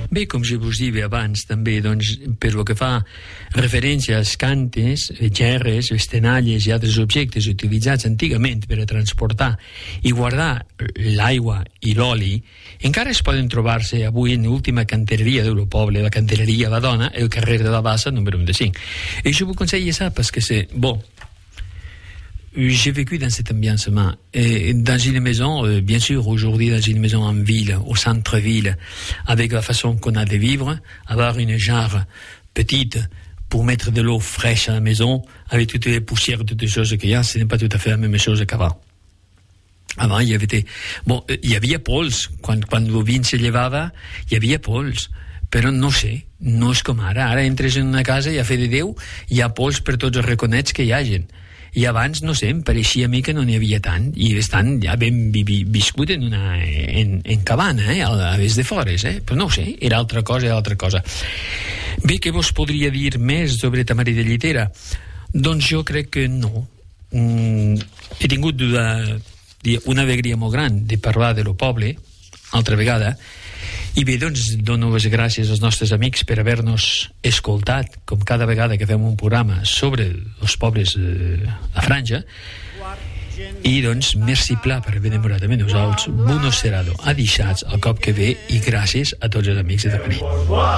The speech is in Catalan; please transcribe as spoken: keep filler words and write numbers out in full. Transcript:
Bé, com jo vos dic abans, també, doncs, per lo que fa referència als cantes, gerres, les tenalles i altres objectes utilitzats antigament per a transportar i guardar l'aigua i l'oli, encara es poden trobar-se avui en l'última cantereria del poble, la cantereria Badona, el carrer de la Bassa, número un de cinc. Et je vous conseille ça parce que c'est bon. J'ai vécu dans cette ambiance-là. Et dans une maison, euh, bien sûr, aujourd'hui, dans une maison en ville, au centre-ville, avec la façon qu'on a de vivre, avoir une jarre petite pour mettre de l'eau fraîche à la maison, avec toutes les poussières, toutes les choses qu'il y a, ce n'est pas tout à fait la même chose qu'avant. Avant, il y avait des... Bon, il y avait pols. Quan, quan el vin se llevava, hi havia pols. Però no sé, no és com ara. Ara entres en una casa i a fe de Déu hi ha pols per tots els reconets que hi hagin. I abans, no sé, em pareixia a mi que no n'hi havia tant, i estan ja ben vi vi viscut en una en, en cabana, eh, a les de fores, eh? Però no ho sé, era altra cosa, era altra cosa. Bé, què vos podria dir més sobre ta Marida Llitera? Doncs jo crec que no. Mm, he tingut una, una alegria molt gran de parlar de lo poble, altra vegada, i bé, doncs, dono les gràcies als nostres amics per haver-nos escoltat, com cada vegada que fem un programa sobre els pobres de la franja, i doncs, merci pla per haver demorat amb nosaltres. Buenos serado, adixats al cop que ve, i gràcies a tots els amics de Tapaní.